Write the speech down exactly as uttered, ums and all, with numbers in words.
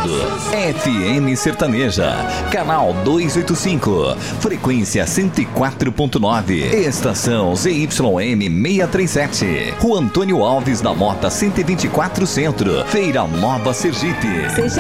F M Sertaneja, canal duzentos e oitenta e cinco, frequência cento e quatro ponto nove, estação Z Y M seiscentos e trinta e sete, Rua Antônio Alves da Mota cento e vinte e quatro Centro, Feira Nova, Sergipe.